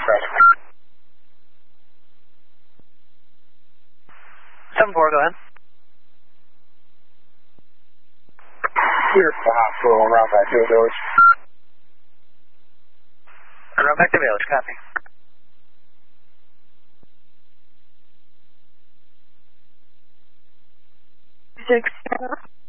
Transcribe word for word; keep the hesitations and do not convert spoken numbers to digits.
seven four, go ahead. Clear for the hospital and route back to the village. And route back to village, copy. Six.